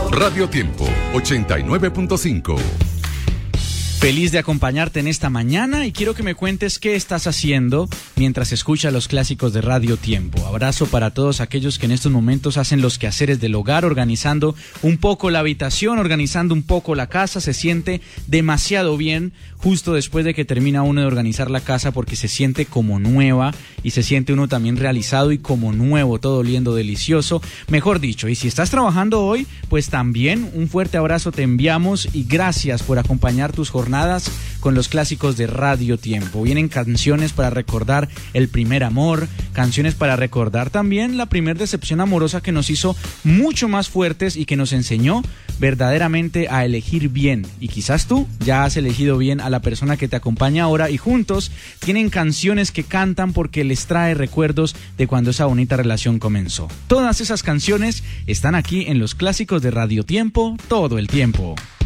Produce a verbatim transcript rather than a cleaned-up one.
Radio Tiempo ochenta y nueve punto cinco. Feliz de acompañarte en esta mañana y quiero que me cuentes qué estás haciendo mientras escuchas los clásicos de Radio Tiempo. Abrazo para todos aquellos que en estos momentos hacen los quehaceres del hogar, organizando un poco la habitación, organizando un poco la casa. Se siente demasiado bien justo después de que termina uno de organizar la casa porque se siente como nueva y se siente uno también realizado y como nuevo, todo oliendo delicioso. Mejor dicho, y si estás trabajando hoy, pues también un fuerte abrazo te enviamos y gracias por acompañar tus jornadas con los clásicos de Radio Tiempo. Vienen canciones para recordar el primer amor, canciones para recordar también la primer decepción amorosa que nos hizo mucho más fuertes y que nos enseñó verdaderamente a elegir bien. Y quizás tú ya has elegido bien a la persona que te acompaña ahora y juntos tienen canciones que cantan porque les trae recuerdos de cuando esa bonita relación comenzó. Todas esas canciones están aquí en los clásicos de Radio Tiempo todo el tiempo.